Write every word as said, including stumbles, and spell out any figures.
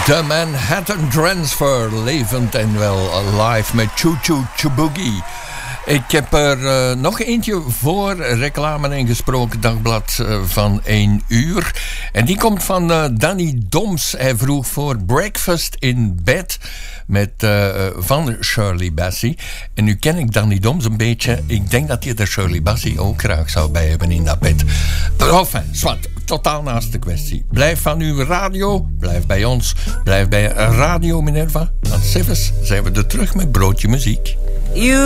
De Manhattan Transfer, levend en wel live met Choo Choo Choo-Boogie. Ik heb er uh, nog eentje voor reclame en gesproken dagblad uh, van één uur. En die komt van uh, Danny Doms. Hij vroeg voor Breakfast in Bed met, uh, van Shirley Bassey. En nu ken ik Danny Doms een beetje. Ik denk dat je de Shirley Bassey ook graag zou bij hebben in dat bed. Enfin, zwart, totaal naast de kwestie. Blijf van uw radio, blijf bij ons, blijf bij Radio Minerva. Aan Sivers zijn we er terug met Broodje Muziek. You